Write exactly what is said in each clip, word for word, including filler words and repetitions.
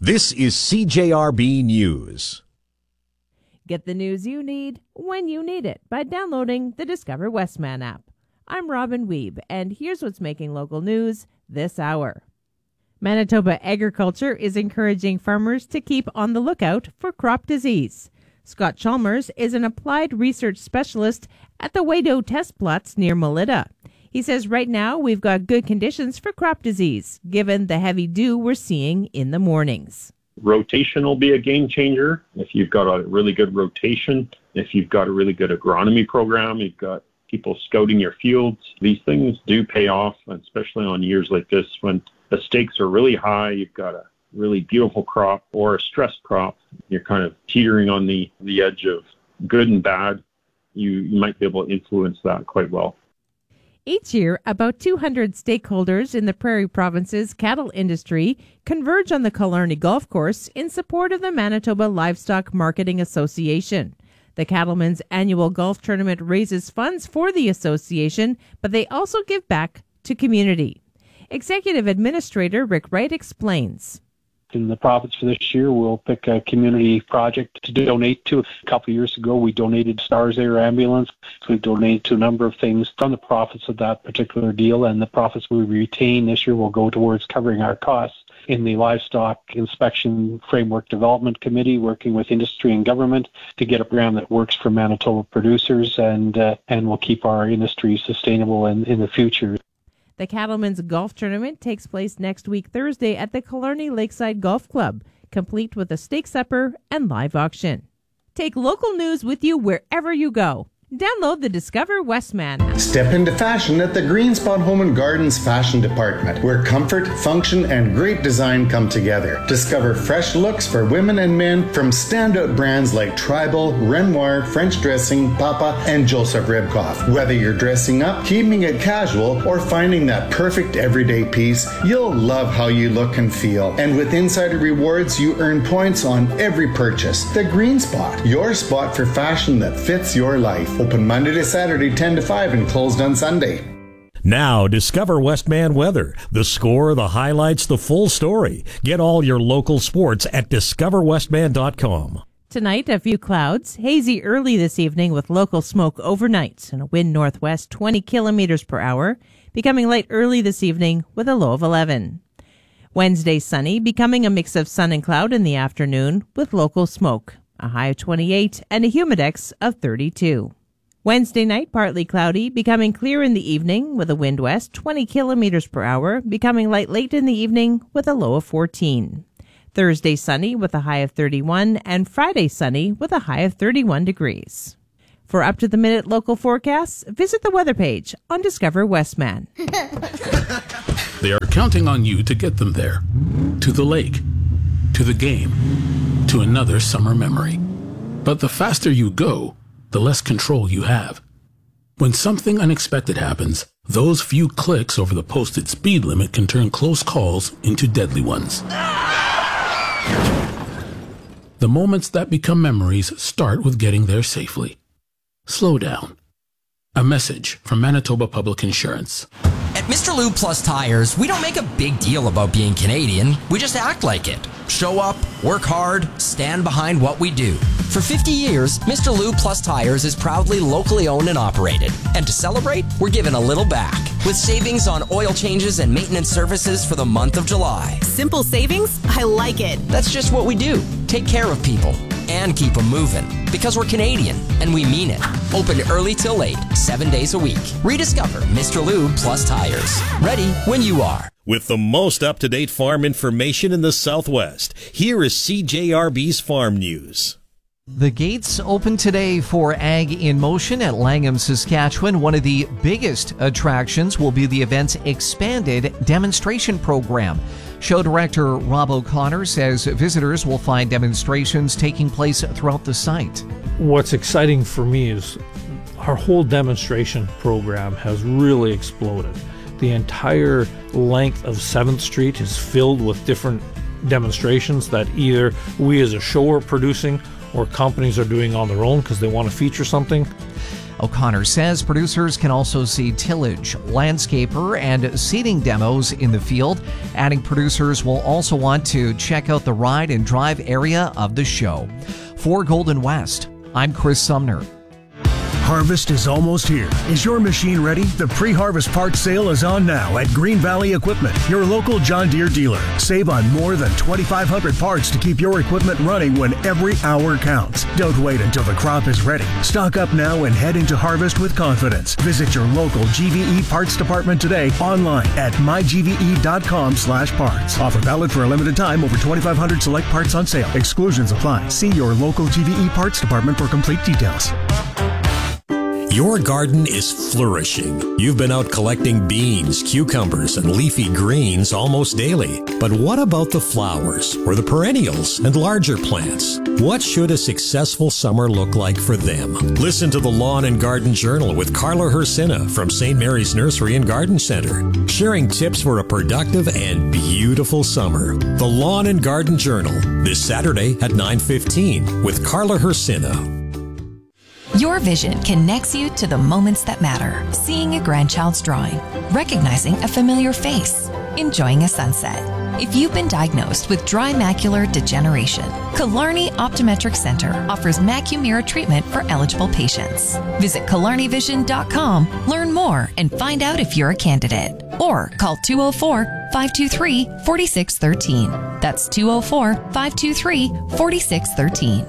This is C J R B News. Get the news you need when you need it by downloading the Discover Westman app. I'm Robin Weeb, and here's what's making local news this hour. Manitoba Agriculture is encouraging farmers to keep on the lookout for crop disease. Scott Chalmers is an applied research specialist at the Wado test plots near Melita. He says right now we've got good conditions for crop disease, given the heavy dew we're seeing in the mornings. Rotation will be a game changer. If you've got a really good rotation, if you've got a really good agronomy program, you've got people scouting your fields, these things do pay off, especially on years like this when the stakes are really high. You've got a really beautiful crop or a stressed crop. You're kind of teetering on the, the edge of good and bad. You, you might be able to influence that quite well. Each year, about two hundred stakeholders in the Prairie Province's cattle industry converge on the Killarney Golf Course in support of the Manitoba Livestock Marketing Association. The Cattlemen's annual golf tournament raises funds for the association, but they also give back to community. Executive Administrator Rick Wright explains. In the profits for this year, we'll pick a community project to donate to. A couple of years ago, we donated Stars Air Ambulance. We donated to a number of things from the profits of that particular deal, and the profits we retain this year will go towards covering our costs in the Livestock Inspection Framework Development Committee, working with industry and government to get a program that works for Manitoba producers and uh, and will keep our industry sustainable in, in the future. The Cattlemen's Golf Tournament takes place next week Thursday at the Killarney Lakeside Golf Club, complete with a stake supper and live auction. Take local news with you wherever you go. Download the Discover Westman app. Step into fashion at the Green Spot Home and Gardens Fashion Department, where comfort, function, and great design come together. Discover fresh looks for women and men from standout brands like Tribal, Renoir, French Dressing, Papa, and Joseph Ribkoff. Whether you're dressing up, keeping it casual, or finding that perfect everyday piece, you'll love how you look and feel. And with Insider Rewards, you earn points on every purchase. The Green Spot, your spot for fashion that fits your life. Open Monday to Saturday, ten to five, and closed on Sunday. Now, Discover Westman weather. The score, the highlights, the full story. Get all your local sports at discover westman dot com. Tonight, a few clouds, hazy early this evening with local smoke overnight and a wind northwest twenty kilometers per hour, becoming light early this evening with a low of eleven. Wednesday, sunny, becoming a mix of sun and cloud in the afternoon with local smoke, a high of twenty-eight and a humidex of thirty-two. Wednesday night, partly cloudy, becoming clear in the evening with a wind west twenty kilometers per hour, becoming light late in the evening with a low of fourteen. Thursday, sunny with a high of thirty-one, and Friday, sunny with a high of thirty-one degrees. For up-to-the-minute local forecasts, visit the weather page on Discover Westman. They are counting on you to get them there. To the lake, to the game, to another summer memory. But the faster you go, the less control you have. When something unexpected happens, those few clicks over the posted speed limit can turn close calls into deadly ones. The moments that become memories start with getting there safely. Slow down. A message from Manitoba Public Insurance. At Mister Lube Plus Tires, we don't make a big deal about being Canadian. We just act like it. Show up, work hard, stand behind what we do. For fifty years, Mister Lube Plus Tires is proudly locally owned and operated. And to celebrate, we're giving a little back with savings on oil changes and maintenance services for the month of July. Simple savings? I like it. That's just what we do. Take care of people and keep them moving. Because we're Canadian, and we mean it. Open early till late, seven days a week. Rediscover Mister Lube Plus Tires. Ready when you are. With the most up-to-date farm information in the Southwest, here is C J R B's Farm News. The gates open today for Ag in Motion at Langham, Saskatchewan. One of the biggest attractions will be the event's expanded demonstration program. Show director Rob O'Connor says visitors will find demonstrations taking place throughout the site. What's exciting for me is our whole demonstration program has really exploded. The entire length of seventh Street is filled with different demonstrations that either we as a show are producing or companies are doing on their own because they want to feature something. O'Connor says producers can also see tillage, landscaper, and seeding demos in the field. Adding producers will also want to check out the ride and drive area of the show. For Golden West, I'm Chris Sumner. Harvest is almost here. Is your machine ready? The pre-harvest parts sale is on now at Green Valley Equipment, your local John Deere dealer. Save on more than twenty-five hundred parts to keep your equipment running when every hour counts. Don't wait until the crop is ready. Stock up now and head into harvest with confidence. Visit your local G V E parts department today online at my g v e dot com slash parts. Offer valid for a limited time. Over twenty-five hundred select parts on sale. Exclusions apply. See your local G V E parts department for complete details. Your garden is flourishing. You've been out collecting beans, cucumbers, and leafy greens almost daily. But what about the flowers, or the perennials, and larger plants? What should a successful summer look like for them? Listen to the Lawn and Garden Journal with Carla Hersina from Saint Mary's Nursery and Garden Center, sharing tips for a productive and beautiful summer. The Lawn and Garden Journal, this Saturday at nine fifteen with Carla Hersina. Your vision connects you to the moments that matter. Seeing a grandchild's drawing, recognizing a familiar face, enjoying a sunset. If you've been diagnosed with dry macular degeneration, Killarney Optometric Center offers Macumira treatment for eligible patients. Visit killarney vision dot com, learn more, and find out if you're a candidate. Or call two oh four, five two three, four six one three. That's two oh four, five two three, four six one three.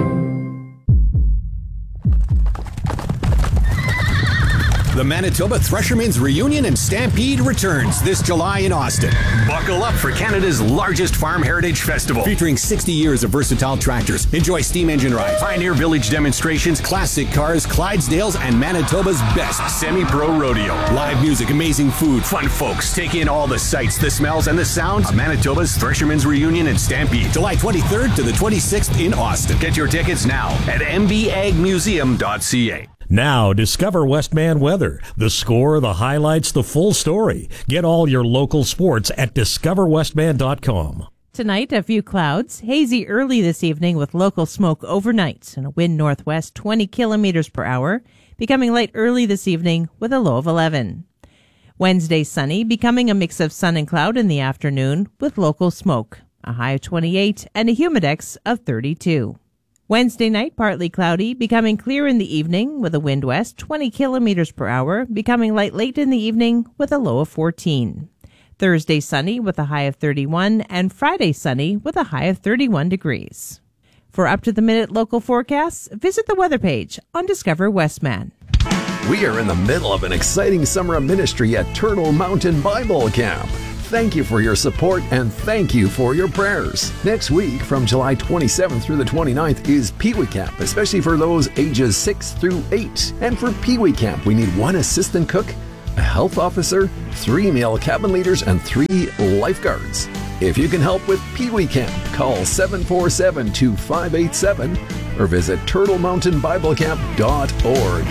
The Manitoba Threshermen's Reunion and Stampede returns this July in Austin. Buckle up for Canada's largest farm heritage festival, featuring sixty years of versatile tractors. Enjoy steam engine rides, Pioneer Village demonstrations, classic cars, Clydesdales, and Manitoba's best semi-pro rodeo. Live music, amazing food, fun folks. Take in all the sights, the smells, and the sounds of Manitoba's Threshermen's Reunion and Stampede, July twenty-third to the twenty-sixth in Austin. Get your tickets now at m b ag museum dot c a. Now, discover Westman weather. The score, the highlights, the full story. Get all your local sports at discover westman dot com. Tonight, a few clouds. Hazy early this evening with local smoke overnight and a wind northwest twenty kilometers per hour. Becoming light early this evening with a low of eleven. Wednesday sunny, becoming a mix of sun and cloud in the afternoon with local smoke. A high of twenty-eight and a humidex of thirty-two. Wednesday night, partly cloudy, becoming clear in the evening with a wind west twenty kilometers per hour, becoming light late in the evening with a low of fourteen. Thursday sunny with a high of thirty-one, and Friday sunny with a high of thirty-one degrees. For up-to-the-minute local forecasts, visit the weather page on Discover Westman. We are in the middle of an exciting summer of ministry at Turtle Mountain Bible Camp. Thank you for your support and thank you for your prayers. Next week, from July twenty-seventh through the twenty-ninth, is Pee Wee Camp, especially for those ages six through eight. And for Pee Wee Camp, we need one assistant cook, a health officer, three male cabin leaders, and three lifeguards. If you can help with Pee Wee Camp, call seven four seven, two five eight seven or visit turtle mountain bible camp dot org.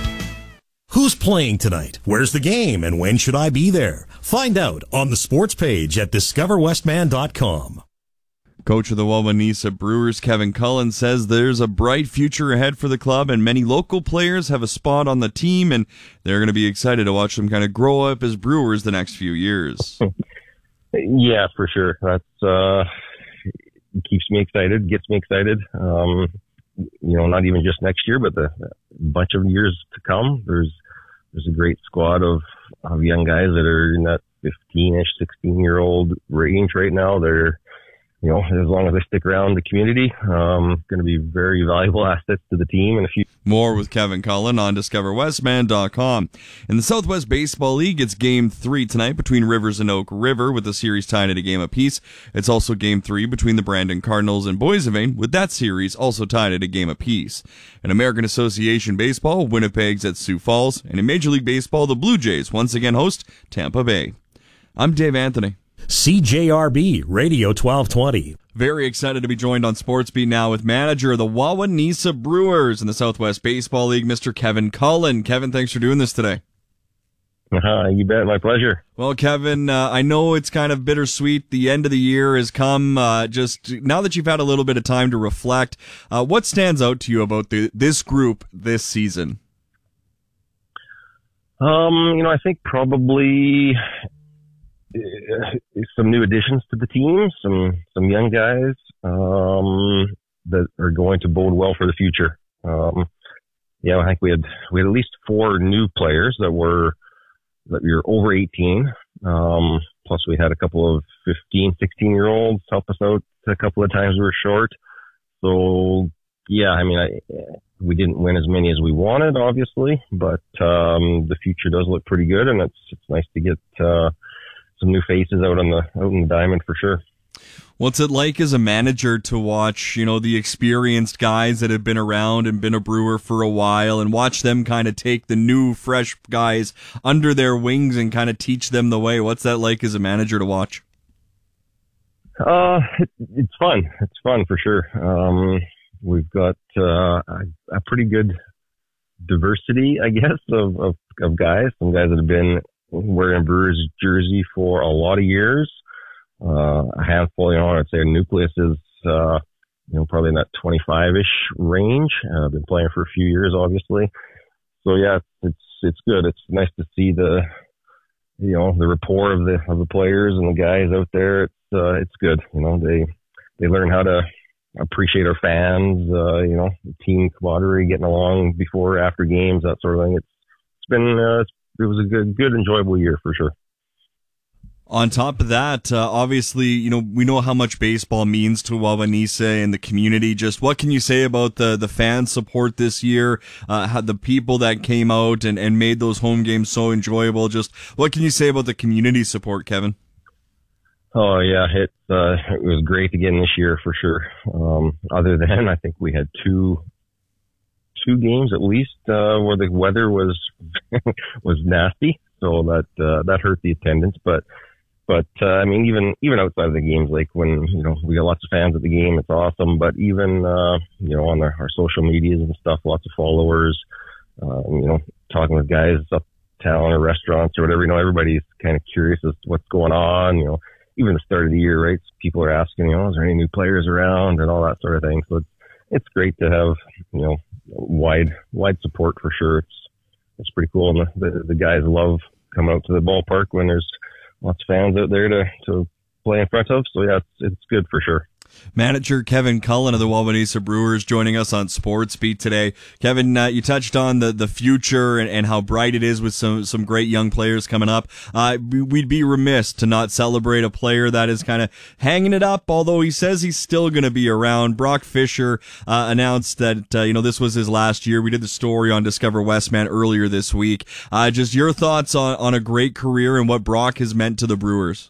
Who's playing tonight? Where's the game? And when should I be there? Find out on the sports page at discover westman dot com. Coach of the Wawanesa Brewers, Kevin Cullen, says there's a bright future ahead for the club, and many local players have a spot on the team, and they're going to be excited to watch them kind of grow up as Brewers the next few years. Yeah, for sure. That's uh, keeps me excited, gets me excited. Um, you know, not even just next year, but the bunch of years to come. There's there's a great squad of, of young guys that are in that fifteen-ish, sixteen-year-old range right now. They're, you know, as long as they stick around the community, um, going to be very valuable assets to the team in a few. More with Kevin Cullen on discover westman dot com. In the Southwest Baseball League, it's Game three tonight between Rivers and Oak River, with the series tied at a game apiece. It's also Game three between the Brandon Cardinals and Boissevain, with that series also tied at a game apiece. In American Association Baseball, Winnipeg's at Sioux Falls, and in Major League Baseball, the Blue Jays once again host Tampa Bay. I'm Dave Anthony. C J R B Radio twelve twenty. Very excited to be joined on SportsBeat now with manager of the Wawanesa Brewers in the Southwest Baseball League, Mister Kevin Cullen. Kevin, thanks for doing this today. Uh, you bet. My pleasure. Well, Kevin, uh, I know it's kind of bittersweet. The end of the year has come. Uh, just now that you've had a little bit of time to reflect, uh, what stands out to you about the, this group this season? Um, you know, I think probably some new additions to the team, some some young guys um, that are going to bode well for the future. Um, yeah, I think we had we had at least four new players that were that were over eighteen. Um, plus, we had a couple of fifteen, sixteen year olds help us out a couple of times we were short. So, yeah, I mean, I, we didn't win as many as we wanted, obviously, but um, the future does look pretty good, and it's it's nice to get uh, some new faces out on the out in the diamond for sure. What's it like as a manager to watch, you know, the experienced guys that have been around and been a Brewer for a while, and watch them kind of take the new, fresh guys under their wings and kind of teach them the way? What's that like as a manager to watch? Uh, it, it's fun. It's fun for sure. Um, we've got uh, a, a pretty good diversity, I guess, of, of, of guys. Some guys that have been wearing Brewers jersey for a lot of years. Uh, a handful, you know, I'd say a nucleus is, uh, you know, probably in that twenty-five-ish range. Uh, I've been playing for a few years, obviously. So yeah, it's, it's good. It's nice to see the, you know, the rapport of the, of the players and the guys out there. It's, uh, it's good. You know, they, they learn how to appreciate our fans, uh, you know, team camaraderie, getting along before, after games, that sort of thing. It's, it's been, uh, it was a good, good, enjoyable year for sure. On top of that, uh, obviously, you know, we know how much baseball means to Wawanesa and the community. Just what can you say about the, the fan support this year, uh, how the people that came out and, and made those home games so enjoyable? Just what can you say about the community support, Kevin? Oh, yeah, it, uh, it was great again this year for sure. Um, other than I think we had two two games at least uh, where the weather was was nasty, so that uh, that hurt the attendance. But But, uh, I mean, even, even outside of the games, like when, you know, we got lots of fans at the game, it's awesome. But even, uh, you know, on our, our social medias and stuff, lots of followers, uh, you know, talking with guys uptown or restaurants or whatever, you know, everybody's kind of curious as to what's going on, you know, even the start of the year, right? People are asking, you know, is there any new players around and all that sort of thing. So it's, it's great to have, you know, wide, wide support for sure. It's, it's pretty cool. And the, the, the guys love coming out to the ballpark when there's lots of fans out there to, to play in front of. So, yeah, it's, it's good for sure. Manager Kevin Cullen of the Wawanesa Brewers joining us on Sports Beat today. Kevin, uh, you touched on the, the future and, and how bright it is with some, some great young players coming up. Uh, we'd be remiss to not celebrate a player that is kind of hanging it up, although he says he's still going to be around. Brock Fisher uh, announced that, uh, you know, this was his last year. We did the story on Discover Westman earlier this week. Uh, just your thoughts on, on a great career and what Brock has meant to the Brewers.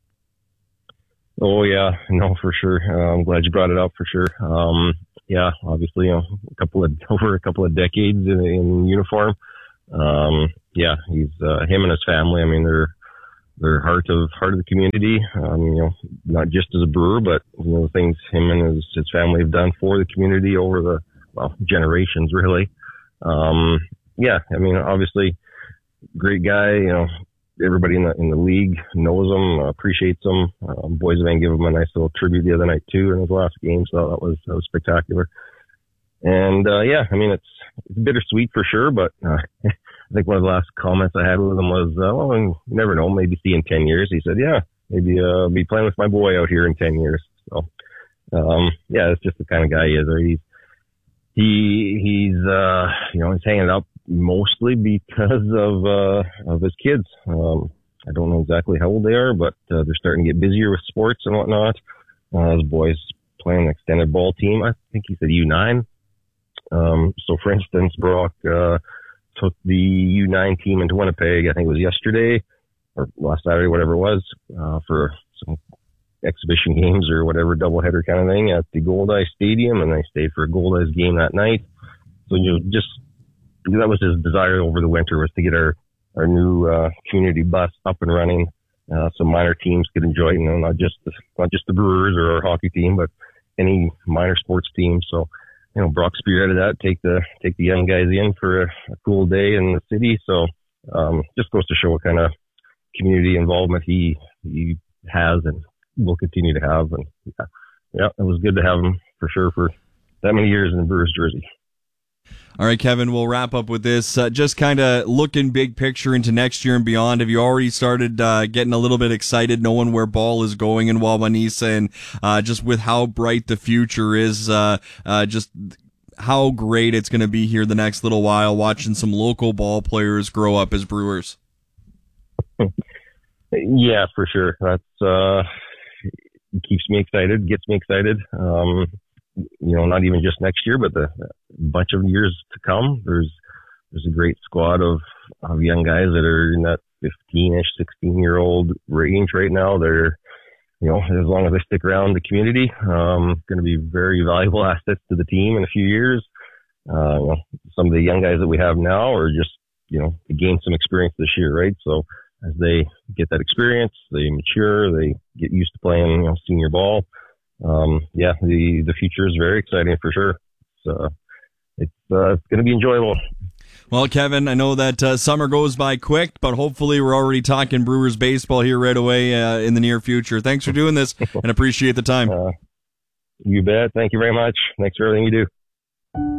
Oh yeah, no, for sure. Uh, I'm glad you brought it up for sure. Um, yeah, obviously, you know, a couple of, over a couple of decades in, in uniform. Um, yeah, he's, uh, him and his family, I mean, they're, they're heart of, heart of the community. Um, you know, not just as a Brewer, but, you know, the things him and his, his family have done for the community over the, well, generations really. Um, yeah, I mean, obviously great guy, you know, everybody in the in the league knows him, uh, appreciates him. Um, Boys Van gave him a nice little tribute the other night too in his last game, so that was that was spectacular. And uh, yeah, I mean it's, it's bittersweet for sure, but uh, I think one of the last comments I had with him was, uh, "Well, you never know, maybe see in ten years." He said, "Yeah, maybe uh, be playing with my boy out here in ten years." So um, yeah, it's just the kind of guy he is. Or he's he he's uh, you know he's hanging up mostly because of uh of his kids. Um, I don't know exactly how old they are, but uh, they're starting to get busier with sports and whatnot. Uh, his boys playing an extended ball team. I think he said U nine. Um, so for instance, Brock uh, took the U nine team into Winnipeg. I think it was yesterday or last Saturday, whatever it was, uh, for some exhibition games or whatever, doubleheader kind of thing at the Goldeye Stadium, and they stayed for a Goldeye's game that night. So you know, just that was his desire over the winter, was to get our, our new, uh, community bus up and running. Uh, so minor teams could enjoy, you know, not just the, not just the Brewers or our hockey team, but any minor sports team. So, you know, Brock spearheaded that, take the, take the young guys in for a, a cool day in the city. So, um, just goes to show what kind of community involvement he, he has and will continue to have. And yeah, yeah, it was good to have him for sure for that many years in the Brewers jersey. All right, Kevin, we'll wrap up with this. Uh, just kind of looking big picture into next year and beyond. Have you already started uh, getting a little bit excited, knowing where ball is going in Wawanesa, and uh, just with how bright the future is, uh, uh, just how great it's going to be here the next little while, watching some local ball players grow up as Brewers? Yeah, for sure. That's uh, keeps me excited, gets me excited. Um, you know, not even just next year, but the bunch of years to come. There's there's a great squad of, of young guys that are in that fifteen-ish, sixteen-year-old range right now. They're, you know, as long as they stick around the community, um, going to be very valuable assets to the team in a few years. Uh, you know, some of the young guys that we have now are just, you know, to gain some experience this year, right? So as they get that experience, they mature, they get used to playing, you know, senior ball. Um, yeah, the, the future is very exciting for sure. So it's, uh, it's going to be enjoyable. Well, Kevin, I know that uh, summer goes by quick, but hopefully we're already talking Brewers baseball here right away uh, in the near future. Thanks for doing this and appreciate the time. Uh, you bet. Thank you very much. Thanks for everything you do.